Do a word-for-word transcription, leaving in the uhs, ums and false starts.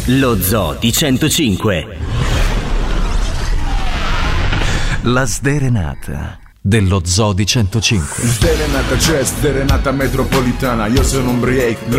Lo Zoo di centocinque. La sderenata dello Zoo di centocinque. Sderenata c'è, sderenata metropolitana. Io sono un break.